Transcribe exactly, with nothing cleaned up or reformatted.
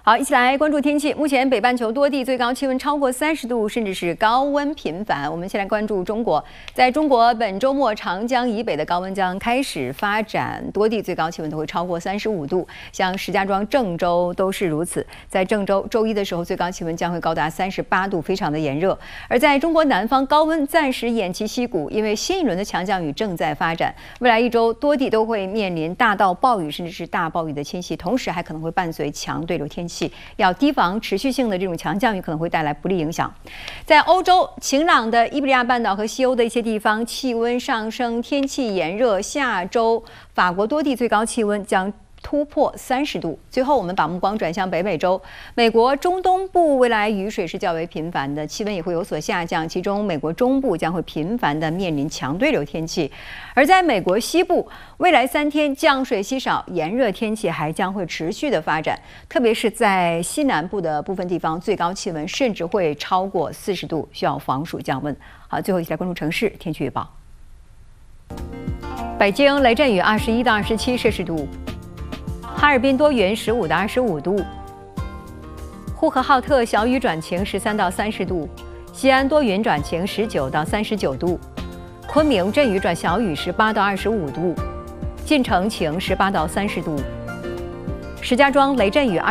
好，一起来关注天气。目前北半球多地最高气温超过三十度，甚至是高温频繁。我们先来关注中国，在中国本周末长江以北的高温将开始发展，多地最高气温都会超过三十五度，像石家庄、郑州都是如此。在郑州，周一的时候最高气温将会高达三十八度，非常的炎热。而在中国南方，高温暂时偃旗息鼓，因为新一轮的强降雨正在发展。未来一周，多地都会面临大到暴雨，甚至是大暴雨的侵袭，同时还可能会伴随强对流天气。要提防持续性的这种强降雨可能会带来不利影响。在欧洲，晴朗的伊比利亚半岛和西欧的一些地方，气温上升，天气炎热。下周，法国多地最高气温将突破三十度。最后，我们把目光转向北美洲，美国中东部未来雨水是较为频繁的，气温也会有所下降。其中，美国中部将会频繁的面临强对流天气，而在美国西部，未来三天降水稀少，炎热天气还将会持续的发展。特别是在西南部的部分地方，最高气温甚至会超过四十度，需要防暑降温。好，最后一起来关注城市天气预报。北京雷阵雨二十一到二十七摄氏度。哈尔滨多云，十五到二十五度；呼和浩特小雨转晴，十三到三十度；西安多云转晴，十九到三十九度；昆明阵雨转小雨，十八到二十五度；晋城晴，十八到三十度；石家庄雷阵雨二。